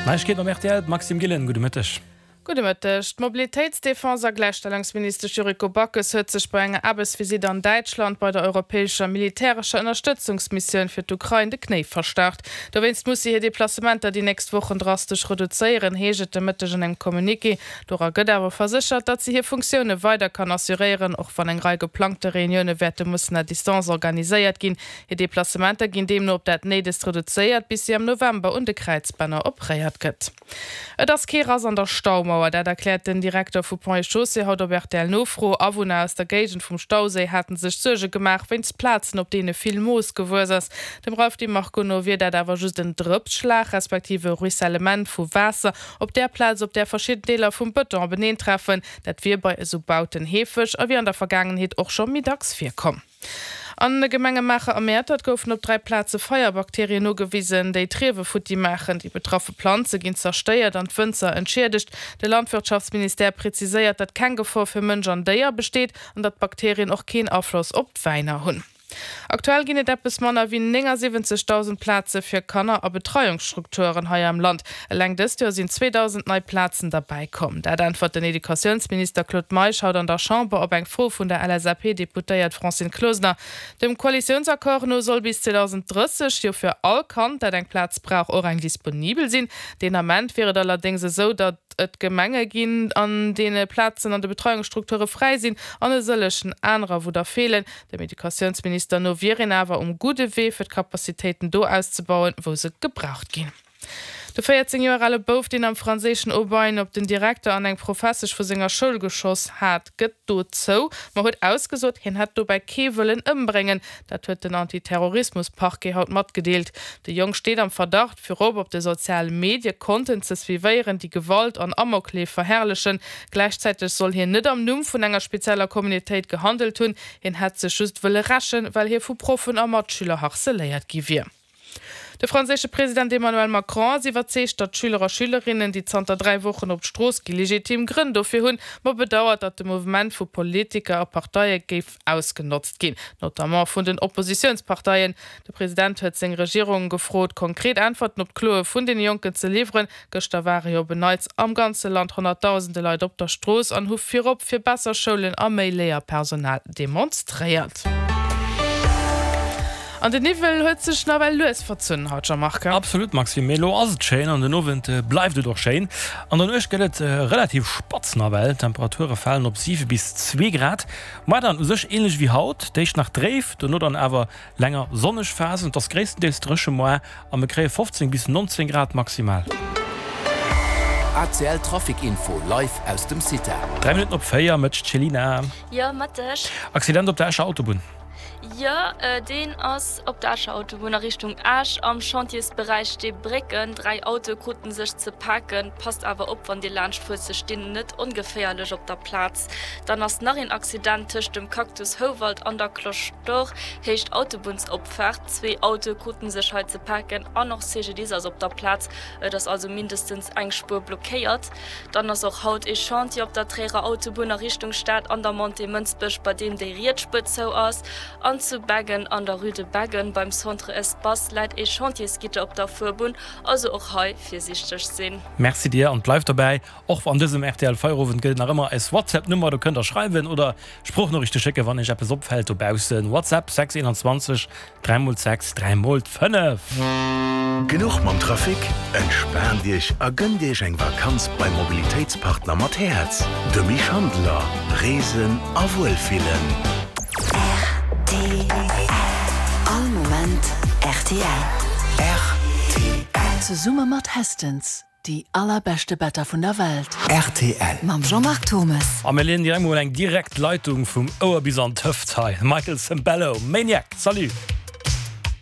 Meich geht am RTL Maxim Gillen, gute Mittag. Gute Mittag. Mobilitätsdefenser Gleichstellungsminister Juriko Backes hat sich bei einer Arbeitsvisite in Deutschland bei der europäischen militärischen Unterstützungsmission für die Ukraine die Knie verstärkt. Da muss sie hier die Placementer die nächsten Wochen drastisch reduzieren, heget der Mittag in einem Kommuniqué. Dora geht aber versichert, dass sie hier Funktionen weiter kann assurieren, auch von einer Reihe geplanter Reunionen werden müssen an Distanz organisiert gehen. Hier die Placementer gehen dem nur, ob das nicht reduziert, bis sie im November und der Kreuzbanner abreiert wird. Das Keras an der Staumauer. Dat erklärt den Direktor vu Point Chaussee haut Bertel Nofro Awohner aus der Gegend vom Stausee hatten sich Sorge gemacht, wenns Platzen op denen viel Moos gewurs ass. Dem Rauf die Markono wie da war just den Drüppschlag respektive Ruissellement vu Wasser op der Platz op der verschiedene Deler vum Beton benehn treffen, dat wir bei so bauten hefech a wie an der Vergangenheit auch schon mittags 4 kommen. An de Gemengemacher am Mäert goufen op 3 Plätze Feuerbakterien no gewiesen, déi Trewe futti machen, die betroffe Planze ginn zersteiert an Fënzer entschädigt. De Landwirtschaftsminister preziséiert, dat kein Gefahr für Mënsch an Déier besteht und dat Bakterien auch kein Auffluss op d'Weiner hunn. Aktuell ginne deppes Manner wie 70.000 Plätze für Kanner a Betreuungsstrukturen heuer am Land. Läng des Jahr sind 2000 neue Plätzen dabei kommen. Dat antwort den Edukationsminister Claude Meisch haut an der Chambre op eng Fo vun der LSAP deputéiert Francine Klosner. Dem Koalitionsakkord no soll bis 2030 jo für all Kant, dat eng Platz brauch or eng disponibel sinn. Den Amment wäre allerdings so, dat et Gemenge ginn an dee Plätzen an de Betreuungsstrukture frei sinn an e sëllechen anrer wo der fehlen. Der Edukationsminister no viren awer gute Wee fir Kapazitäten do auszubauen, wo se gebraucht gin. De 14-jährige Bof den am franzesischen Oberbein op den Direktor an eng professisch vu senger Schulgeschoss hat gëtt do zo, ma huet ausgesot hin hat du bei Kewelen ëmbringen, dat huet den Antiterrorismuspach haut mat gedeelt. De Jung steht am Verdacht fir Rob op de sozialen Medien Content zesviieren die Gewalt an Amoklee verherrlichen. Gleichzeitig soll hier net am Numm vun enger spezieller Communityit gehandelt hun, hin hat se just wëlle raschen, weil hier vu Profen am Matschüler hachse leiert giwier. Der französische Präsident Emmanuel Macron sie verzecht, dat Schüler und Schülerinnen die 3 Wochen op Stroß legitim Gründe dafür hun, man bedauert, dat de Movement vu Politiker a Parteiien gef ausgenutzt gin, notamment vun den Oppositionsparteien. Der Präsident huet seg Regierung gefrot, konkret Antworten op Kloe vun den Jonken ze leveren. Gestern war beneits am ganze Land 100.000 Leute op der Stroß an huf fir op fir besser Schulen a méi Lehrpersonal demonstriert. An den Nivel huet sech nawel Loes verzünn haut Marke. Absolut Maxim Melo as Chain an den Nowen bleif du doch Schein. An den Euch gelt relativ spatznawel, Temperature fallen op 7 bis 2 Grad. Ma dann sech ähnlich wie Haut, Deich nach Dreef, du no dann awer länger sonnech Phasen, das gréesstendeels dresche Moer am krée 15 bis 19 Grad maximal. ACL Trafikinfo live aus dem City. 3 Minuten op Féier mit Celina. Ja, Matej. Accident op der Escher Autobahn. Ja, den ass op der Autobahn Richtung Asch am Chantiersbereich de Brecken 3 Auto konnten sich ze packen, passt aber op wann die Landspurze stehen net ungefährlich op der Platz. Dann ass nach ein Accident tisch dem Kaktus Howald an der Klosch doch hecht Autobahnsopfahrt 2 Auto konnten sich heute ze packen an noch se dieser op der Platz, das also mindestens eng Spur blockiert. Dann ass auch haut e Chantier op der Träger Autobahn Richtung Stadt an der Monte Münzbüsch, bei dem de Rietspitze aus. An zu Baggen an der Rue de Baggen beim Centre Espace leit e Chantierskitte op der Vorbun, also auch heu vorsichtig sinn. Merci dir und bleib dabei. Auch an diesem RTL Feierrufen gilt nach immer als WhatsApp-Nummer, du könnt da schreiben oder Spruchnachrichten schicken, wann ich etwas abfällt, du baust WhatsApp 621 3x6 3x5. Genug mam Trafik, entspann dich, gönn dich eng Vakanz beim Mobilitätspartner Matterz. De Mischhandler, Resen a Wohlfühlen. All Moment RTL. RTL. Zu Summe mat Hestens, die allerbeste Better von der Welt. RTL. Mam Jean-Marc Thomas. Amelien die eng Direktleitung vom Ower bis an Töftzei. Michael Cimbello, Maniac, salut.